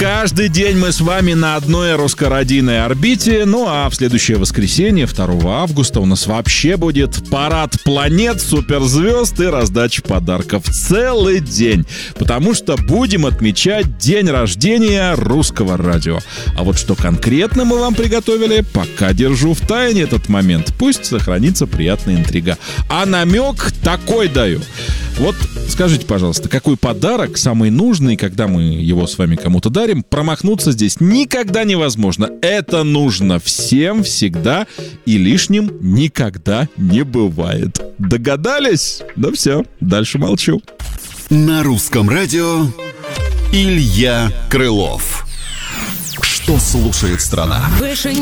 каждый день мы с вами на одной русскорадийной орбите. Ну а в следующее воскресенье, 2 августа, у нас вообще будет парад планет, суперзвезд и раздача подарков целый день. Потому что будем отмечать день рождения русского радио. А вот что конкретно мы вам приготовили, пока держу в тайне этот момент. Пусть сохранится приятная интрига. А намек такой даю. Вот скажите, пожалуйста, какой подарок самый нужный, когда мы его с вами кому-то дарим, промахнуться здесь никогда невозможно. Это нужно всем, всегда, и лишним никогда не бывает. Догадались? Да все, дальше молчу. На русском радио Илья Крылов. Что слушает страна? Выше